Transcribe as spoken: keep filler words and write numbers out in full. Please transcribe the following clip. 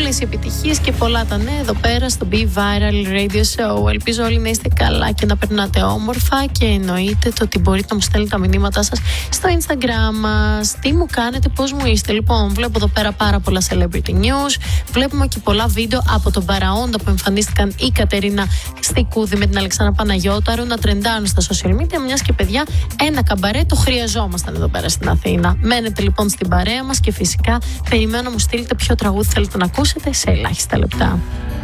όλες οι επιτυχίες και πολλά τα νέα εδώ πέρα στο Be Viral Radio Show. Ελπίζω όλοι να είστε καλά και να περνάτε όμορφα και εννοείται το ότι μπορείτε να μου στέλνετε τα μηνύματά σας στο Instagram μας. Τι μου κάνετε, πώς μου είστε. Λοιπόν, βλέπω εδώ πέρα πάρα πολλά celebrity news. Βλέπουμε και πολλά βίντεο από τον Παραόντα που εμφανίστηκαν η Κατερίνα Στικούδη με την Αλεξάνδρα Παναγιώταρου να τρεντάρουν στα social media. Μιας και παιδιά, ένα καμπαρέ το χρειαζόμασταν εδώ πέρα στην Αθήνα. Μένετε λοιπόν στην παρέα μας και φυσικά περιμένω να μου στείλετε ποιο τραγούδι θέλετε να ακούσετε σε ελάχιστα λεπτά.